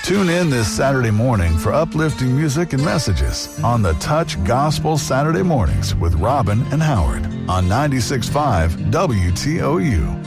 Tune in this Saturday morning for uplifting music and messages on the Touch Gospel Saturday Mornings with Robin and Howard on 96.5 WTOU.